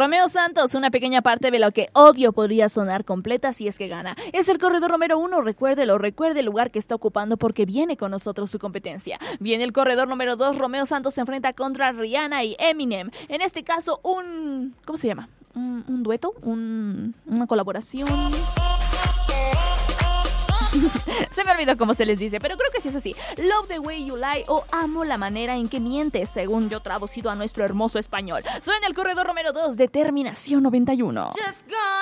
Romeo Santos, una pequeña parte de lo que odio podría sonar completa si es que gana. Es el corredor número 1, recuerde el lugar que está ocupando porque viene con nosotros su competencia. Viene el corredor número 2, Romeo Santos se enfrenta contra Rihanna y Eminem. En este caso, ¿cómo se llama? Un dueto, una colaboración. Se me olvidó cómo se les dice, pero creo que sí es así. Love the way you lie o amo la manera en que mientes, según yo traducido a nuestro hermoso español. Suena el corredor número 2, Determinación 91.